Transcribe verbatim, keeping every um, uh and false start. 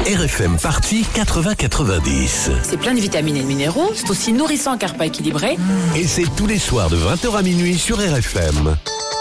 R F M Party quatre-vingts quatre-vingt-dix. C'est plein de vitamines et de minéraux, c'est aussi nourrissant car pas équilibré. Et c'est tous les soirs de vingt heures à minuit sur R F M.